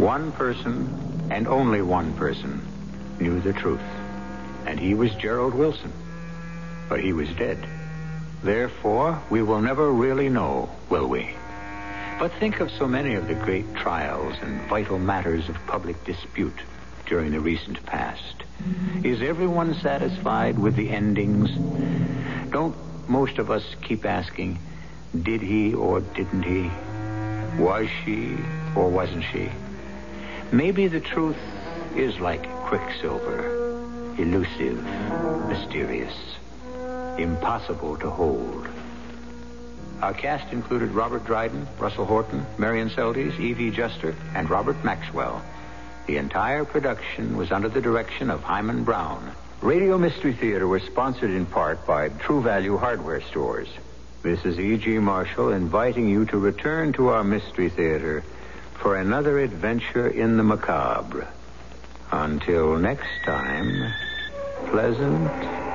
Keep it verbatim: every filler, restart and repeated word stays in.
One person, and only one person, knew the truth. And he was Gerald Wilson. But he was dead. Therefore, we will never really know, will we? But think of so many of the great trials and vital matters of public dispute during the recent past. Is everyone satisfied with the endings? Don't most of us keep asking, did he or didn't he? Was she or wasn't she? Maybe the truth is like quicksilver, elusive, mysterious, impossible to hold. Our cast included Robert Dryden, Russell Horton, Marion Seldes, Evie Juster, and Robert Maxwell. The entire production was under the direction of Hyman Brown. Radio Mystery Theater was sponsored in part by True Value Hardware Stores. This is E G. Marshall inviting you to return to our Mystery Theater for another adventure in the macabre. Until next time, pleasant